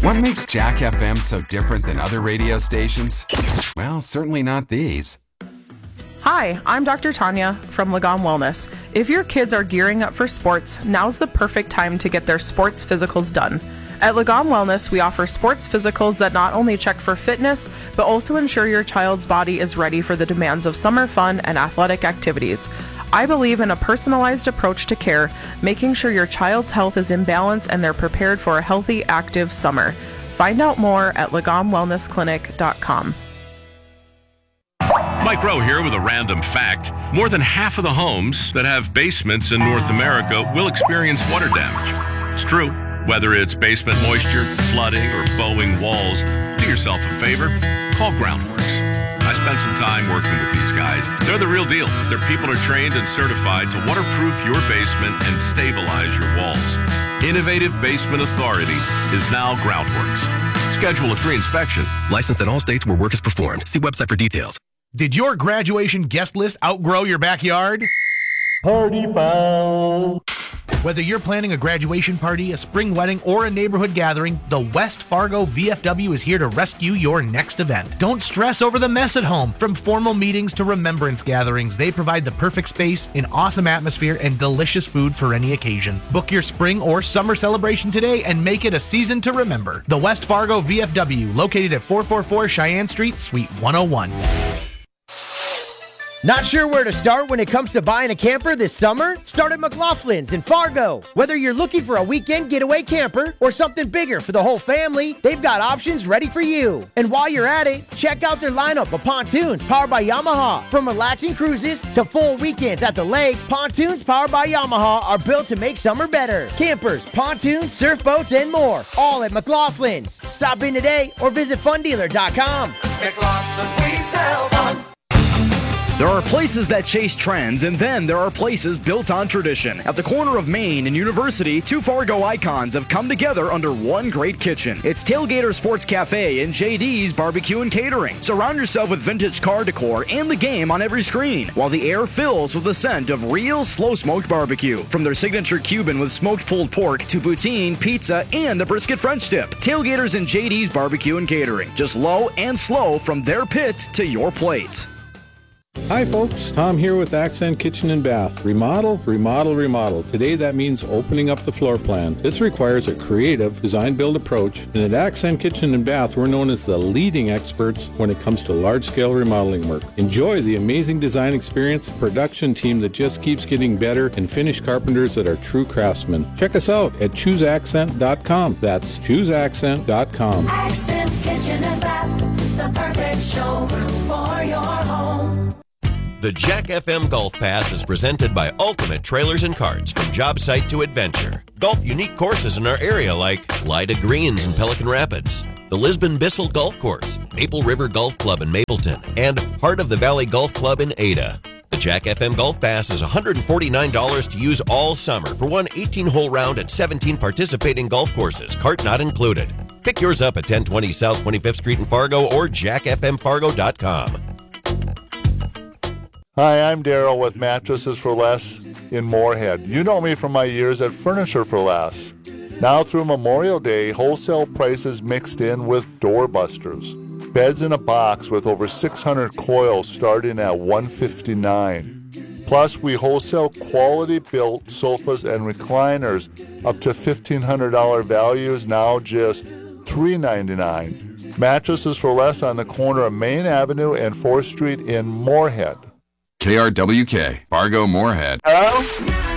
What makes Jack FM so different than other radio stations? Well, certainly not these. Hi, I'm Dr. Tanya from Lagom Wellness. If your kids are gearing up for sports, now's the perfect time to get their sports physicals done. At Lagom Wellness, we offer sports physicals that not only check for fitness, but also ensure your child's body is ready for the demands of summer fun and athletic activities. I believe in a personalized approach to care, making sure your child's health is in balance and they're prepared for a healthy, active summer. Find out more at lagomwellnessclinic.com. Mike Rowe here with a random fact. More than half of the homes that have basements in North America will experience water damage. It's true. Whether it's basement moisture, flooding, or bowing walls, do yourself a favor. Call Groundworks. I spent some time working with these guys. They're the real deal. Their people are trained and certified to waterproof your basement and stabilize your walls. Innovative Basement Authority is now Groundworks. Schedule a free inspection. Licensed in all states where work is performed. See website for details. Did your graduation guest list outgrow your backyard? Party foul. Whether you're planning a graduation party, a spring wedding, or a neighborhood gathering, the West Fargo VFW is here to rescue your next event. Don't stress over the mess at home. From formal meetings to remembrance gatherings, they provide the perfect space, an awesome atmosphere, and delicious food for any occasion. Book your spring or summer celebration today and make it a season to remember. The West Fargo VFW, located at 444 Cheyenne Street, Suite 101. Not sure where to start when it comes to buying a camper this summer? Start at McLaughlin's in Fargo. Whether you're looking for a weekend getaway camper or something bigger for the whole family, they've got options ready for you. And while you're at it, check out their lineup of pontoons powered by Yamaha. From relaxing cruises to full weekends at the lake, pontoons powered by Yamaha are built to make summer better. Campers, pontoons, surf boats, and more, all at McLaughlin's. Stop in today or visit fundealer.com. McLaughlin's, we sell fun. There are places that chase trends, and then there are places built on tradition. At the corner of Main and University, two Fargo icons have come together under one great kitchen. It's Tailgater Sports Cafe and JD's Barbecue and Catering. Surround yourself with vintage car decor and the game on every screen, while the air fills with the scent of real slow-smoked barbecue. From their signature Cuban with smoked pulled pork to poutine, pizza, and a brisket French dip. Tailgaters and JD's Barbecue and Catering. Just low and slow from their pit to your plate. Hi folks, Tom here with Accent Kitchen and Bath. Remodel, remodel, remodel. Today that means opening up the floor plan. This requires a creative design-build approach, and at Accent Kitchen and Bath we're known as the leading experts when it comes to large-scale remodeling work. Enjoy the amazing design experience, production team that just keeps getting better, and finished carpenters that are true craftsmen. Check us out at chooseaccent.com. That's chooseaccent.com. Accent Kitchen and Bath, the perfect showroom for your home. The Jack FM Golf Pass is presented by Ultimate Trailers and Carts. From job site to adventure. Golf unique courses in our area like Lida Greens in Pelican Rapids, the Lisbon Bissell Golf Course, Maple River Golf Club in Mapleton, and Heart of the Valley Golf Club in Ada. The Jack FM Golf Pass is $149 to use all summer for one 18-hole round at 17 participating golf courses, cart not included. Pick yours up at 1020 South 25th Street in Fargo or jackfmfargo.com. Hi, I'm Daryl with Mattresses for Less in Moorhead. You know me from my years at Furniture for Less. Now through Memorial Day, wholesale prices mixed in with doorbusters. Beds in a box with over 600 coils starting at $159. Plus, we wholesale quality-built sofas and recliners up to $1,500 values, now just $399. Mattresses for Less on the corner of Main Avenue and 4th Street in Moorhead. KRWK, Fargo Moorhead. Hello?